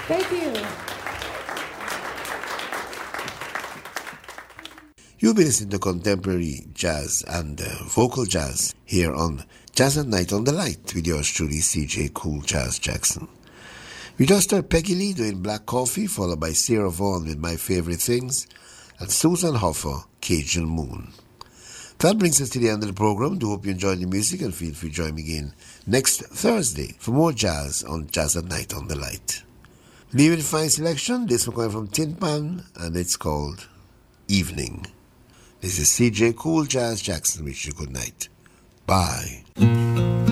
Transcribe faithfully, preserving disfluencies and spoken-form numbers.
Thank you. You've been listening to contemporary jazz and uh, vocal jazz here on Jazz at Night on the Light with yours truly, C J Cool Jazz Jackson. We just heard Peggy Lee doing Black Coffee, followed by Sarah Vaughan with My Favorite Things, and Susan Hoffer, Cajun Moon. That brings us to the end of the program. Do hope you enjoyed the music and feel free to join me again next Thursday for more jazz on Jazz at Night on the Light. Leaving fine selection, this one coming from Tin Pan, and it's called Evening. This is C J Cool Jazz Jackson wishing you good night. Bye.